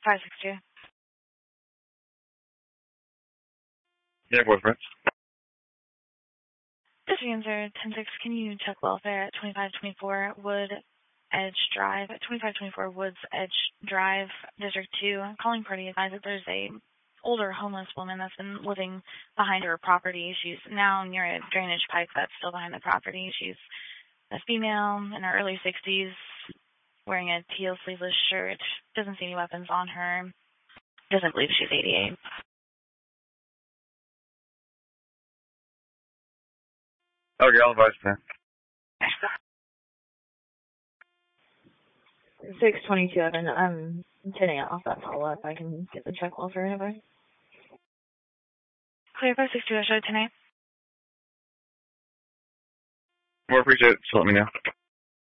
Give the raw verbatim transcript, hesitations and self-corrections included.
five six two. Yeah, boyfriend. This answer ten six. Can you check welfare at twenty-five twenty-four Wood Edge Drive? At twenty-five twenty-four Woods Edge Drive, District two. I'm calling party advised that there's a older homeless woman that's been living behind her property. She's now near a drainage pipe that's still behind the property. She's a female in her early sixties, wearing a teal sleeveless shirt. Doesn't see any weapons on her. Doesn't believe she's eighty-eight. Okay, I'll advise that. six twenty-two, Evan. I'm turning off that follow-up. I can get the check welfare info. Clear five six two, I showed tonight. More appreciate it. Just let me know.